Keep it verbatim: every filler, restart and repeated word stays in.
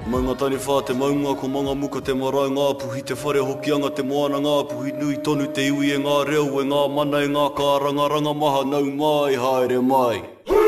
Maunga tani whā te maunga ko manga muka te marae ngā puhi te whare hokianga te moana ngā puhi nui tonu te iwi e ngā reo e ngā mana e ngā kārangaranga maha nau mai haere mai.